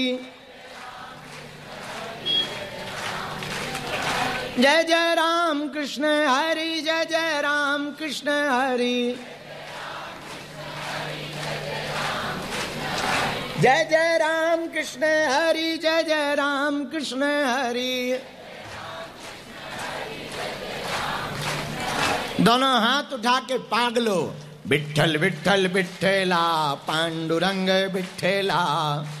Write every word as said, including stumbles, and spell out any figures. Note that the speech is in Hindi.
जय जय राम कृष्ण हरि, जय जय राम कृष्ण हरि, जय जय राम कृष्ण हरि, जय जय राम कृष्ण हरि। दोनों हाथ उठा के पाग लो। विठ्ठल विठ्ठल विठ्ठला, पांडुरंग विठ्ठला,